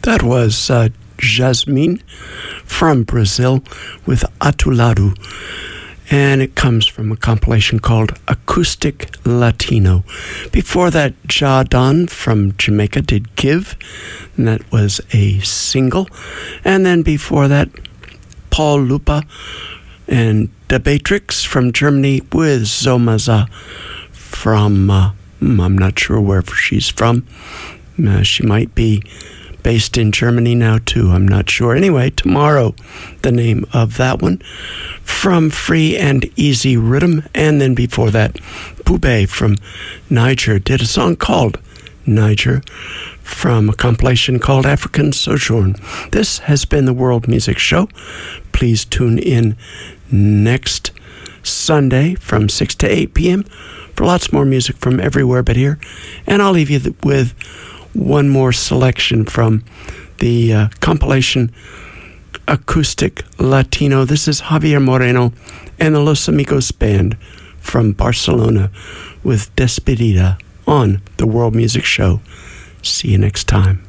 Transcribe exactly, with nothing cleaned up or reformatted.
That was uh, Jasmine from Brazil with Atulado. And it comes from a compilation called Acoustic Latino. Before that, Ja Don from Jamaica did Give, and that was a single. And then before that, Paul Lupa and Debatrix from Germany with Zomaza from, uh, I'm not sure where she's from. Uh, she might be based in Germany now, too. I'm not sure. Anyway, Tomorrow, the name of that one, from Free and Easy Rhythm. And then before that, Pube from Niger did a song called Niger from a compilation called African Sojourn. This has been the World Music Show. Please tune in next Sunday from six to eight p.m. for lots more music from everywhere but here. And I'll leave you with one more selection from the uh, compilation Acoustic Latino. This is Javier Moreno and the Los Amigos Band from Barcelona with Despedida on the World Music Show. See you next time.